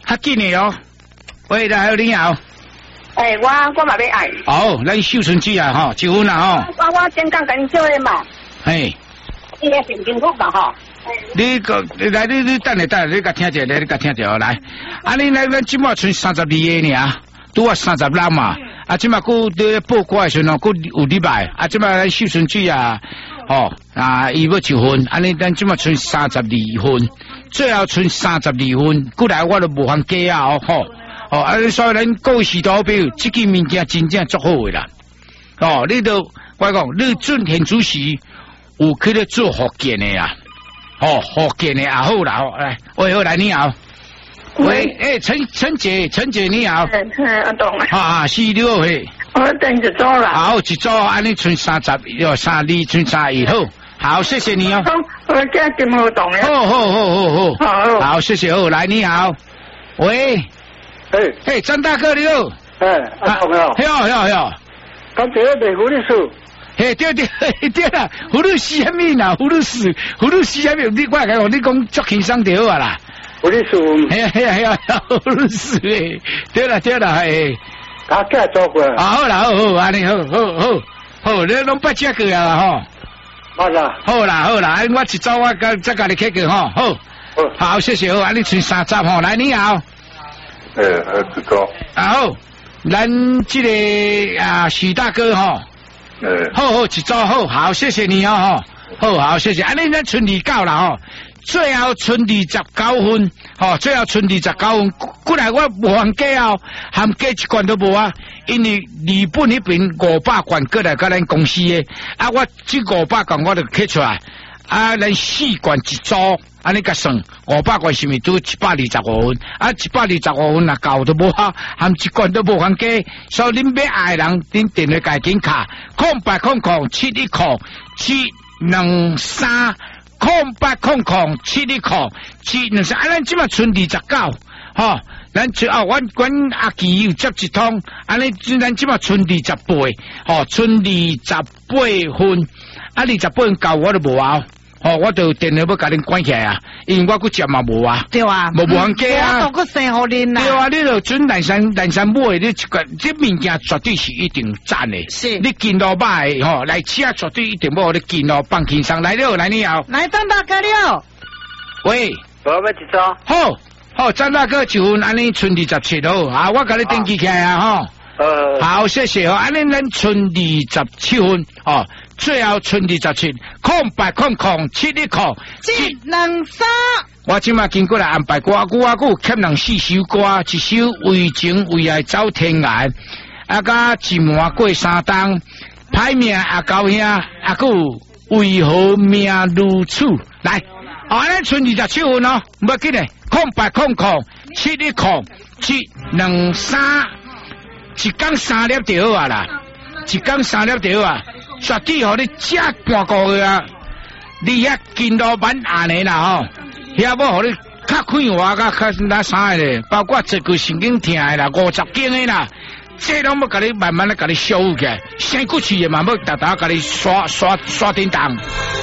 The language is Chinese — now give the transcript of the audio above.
较紧的哦。喂，来，你好。 我嘛要爱。 好，咱秀春姐啊，吼，结婚啦吼。 我先讲跟你做的嘛。 嘿。 你也幸福嘛吼。 你来，你等下，你甲听者，你甲听者来。啊，你来，咱即马剩32个呢，拄啊30人嘛。啊，即马佫伫报歌的时阵，佫有礼拜。啊，即马咱秀春姐啊，伊要结婚，安尼咱即马剩32分，最后剩32分，过来我都无法加啊，所以咱各时代表，即件物件真正足好诶啦。你都我讲，你准现主席有去咧做福建诶啊，福建诶也好啦，来，喂，好来你好。喂，陈姐你好。 我懂了。 46岁。 我等一组啦。 好，一组，安尼剩30，要32，剩31，好，谢谢你哦。 我这真好懂了。 好，好，谢谢，好，来你好。喂。张大哥你好。 好没有？ 好。 刚才在胡律师。 对啦，胡律师什么啦？胡律师什么？你我讲你讲足轻松就好啦。 胡律师。 系啊，胡律师诶。对啦，系。 他家做过。 好啦，好，安尼好，你拢捌食过啊吼。好啦，我一早我再甲你开过吼，好，谢谢，好，安尼剩30吼，来你好。 一组。 好，咱这个许大哥吼。好，一组好，谢谢你哦，好，谢谢，安尼咱剩29啦吼。最后剩29分，最后剩29分。过来我无限加哦，含加一罐都无啊。因为日本那边500罐过来，甲咱公司的我这500罐我就摕出来咱4罐一组，安尼甲算500罐是咪都125分？125分够都无啊，含一罐都无限加。所以恁要爱人，恁电话家紧卡0800710723。0800710723，咱即马剩29，咱阮阿基又接一通，安尼咱即马剩28，剩28分，28分够我都无啊，我就电话要甲恁关起来啊，因为我佫接嘛无啊， 对啊， 无限加啊， 我佫生互恁啦， 对啊，你就准南山买的，你这物件绝对是一定赞的， 是，你见到买来吃绝对一定要你见到放轻松，来了，来你好， 来张大哥了， 喂， 我要一组。 好，张大哥就安尼剩27好，我甲你登记起来啊好，谢谢安尼咱剩27分最后剩27，0800710723。我即马经过来安排歌，我欠人4首歌，一首为情为爱走天涯，甲一满过山东，歹命高兄，有为何命如此？来，咱剩27分哦，唔要紧嘞，0800710723，一天3粒就好啊啦，一天3粒就好啊，绝对互你食半个月啊！你遐筋路蛮硬的啦遐要互你较快活甲较那啥的，包括这个神经痛的啦，50斤的啦，这拢要甲你慢慢的甲你修起来，生骨气也慢慢达甲你刷叮当。